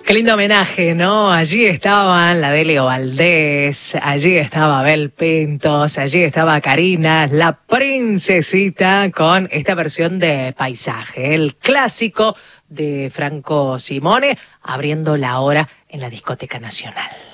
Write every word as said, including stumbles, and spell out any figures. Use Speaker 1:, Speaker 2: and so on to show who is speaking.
Speaker 1: Qué lindo homenaje, ¿no? Allí estaban la Delio Valdés, allí estaba Abel Pintos, allí estaba Karina, la princesita, con esta versión de Paisaje, el clásico de Franco Simone, abriendo la hora en la Discoteca Nacional.